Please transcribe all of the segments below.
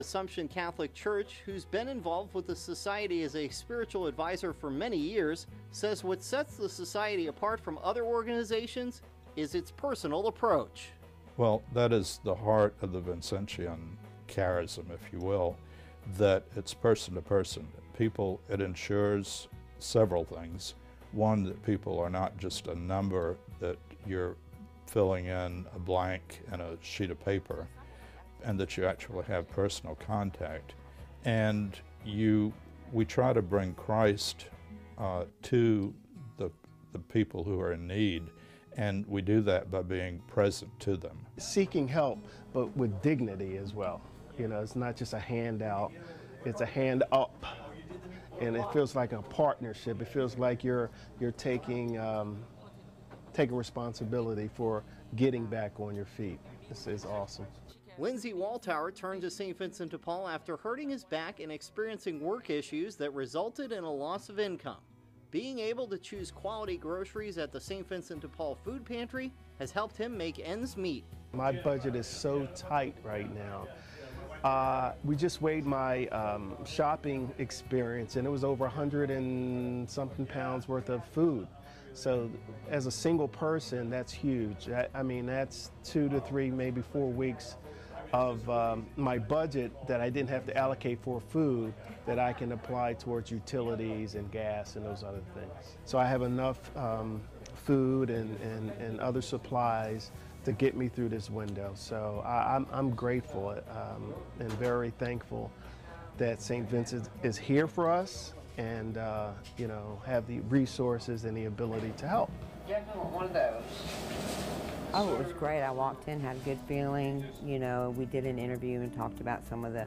Assumption Catholic Church, who's been involved with the Society as a spiritual advisor for many years, says what sets the Society apart from other organizations is its personal approach. Well, that is the heart of the Vincentian charism, if you will, that it's person to person. People, it ensures several things. One, that people are not just a number that you're filling in a blank in a sheet of paper, and that you actually have personal contact. And we try to bring Christ to the people who are in need, and we do that by being present to them. Seeking help, but with dignity as well. You know, it's not just a handout, it's a hand up. And it feels like a partnership. It feels like you're taking responsibility for getting back on your feet. This is awesome. Lindsey Waltower turned to St. Vincent de Paul after hurting his back and experiencing work issues that resulted in a loss of income. Being able to choose quality groceries at the St. Vincent de Paul food pantry has helped him make ends meet. My budget is so tight right now. We just weighed my shopping experience, and it was over 100 and something pounds worth of food. So as a single person, that's huge. I mean, that's 2 to 3, maybe 4 weeks of my budget that I didn't have to allocate for food that I can apply towards utilities and gas and those other things. So I have enough food and other supplies to get me through this window. So I'm grateful and very thankful that St. Vincent is here for us and you know, have the resources and the ability to help. Jeff, I want one of those. Oh, it was great. I walked in, had a good feeling. You know, we did an interview and talked about some of the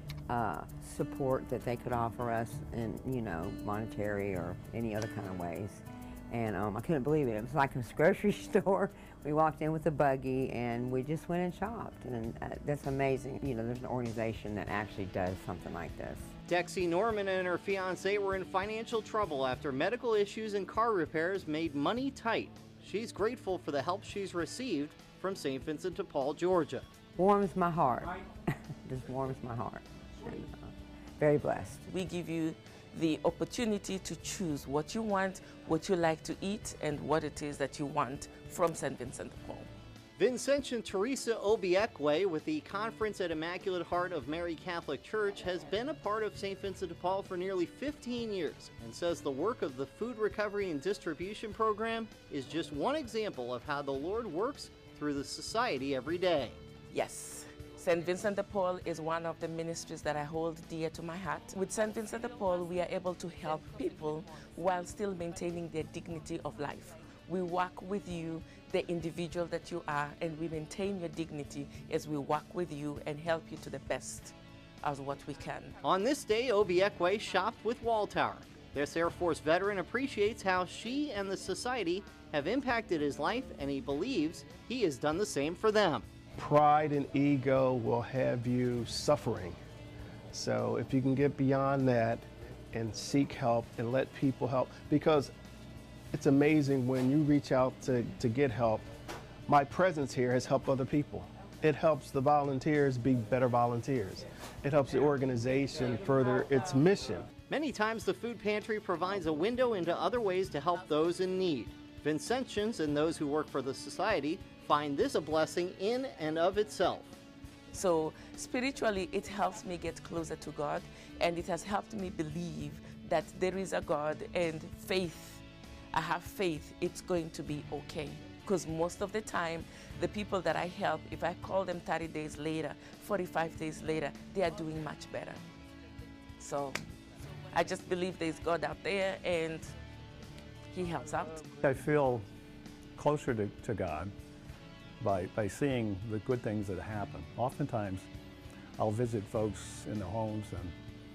support that they could offer us in, you know, monetary or any other kind of ways. And I couldn't believe it. It was like a grocery store. We walked in with a buggy and we just went and shopped. And that's amazing. You know, there's an organization that actually does something like this. Dexie Norman and her fiancé were in financial trouble after medical issues and car repairs made money tight. She's grateful for the help she's received from St. Vincent de Paul, Georgia. Warms my heart. Just warms my heart. And, very blessed. We give you the opportunity to choose what you want, what you like to eat, and what it is that you want from St. Vincent de Paul. Vincentian Teresa Obiekwe with the Conference at Immaculate Heart of Mary Catholic Church has been a part of St. Vincent de Paul for nearly 15 years and says the work of the Food Recovery and Distribution Program is just one example of how the Lord works through the Society every day. Yes. St. Vincent de Paul is one of the ministries that I hold dear to my heart. With St. Vincent de Paul, we are able to help people while still maintaining their dignity of life. We walk with you, the individual that you are, and we maintain your dignity as we walk with you and help you to the best as what we can. On this day, Obiekwe shopped with Waltower. This Air Force veteran appreciates how she and the Society have impacted his life, and he believes he has done the same for them. Pride and ego will have you suffering. So if you can get beyond that and seek help and let people help, because it's amazing when you reach out to get help. My presence here has helped other people. It helps the volunteers be better volunteers. It helps the organization further its mission. Many times the food pantry provides a window into other ways to help those in need. Vincentians and those who work for the Society find this a blessing in and of itself. So spiritually, it helps me get closer to God, and it has helped me believe that there is a God, and faith. I have faith it's going to be okay. Because most of the time, the people that I help, if I call them 30 days later, 45 days later, they are doing much better. So I just believe there's God out there and He helps out. I feel closer to God by seeing the good things that happen. Oftentimes, I'll visit folks in their homes and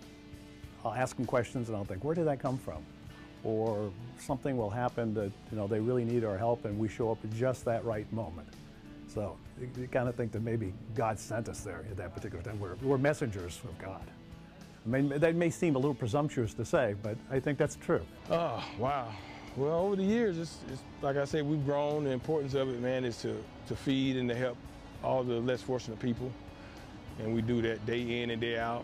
I'll ask them questions and I'll think, where did that come from? Or something will happen that, you know, they really need our help and we show up at just that right moment. So you kind of think that maybe God sent us there at that particular time. We're messengers of God. I mean, that may seem a little presumptuous to say, but I think that's true. Oh, wow. Well, over the years, it's like I said, we've grown. The importance of it, man, is to feed and to help all the less fortunate people. and we do that day in and day out.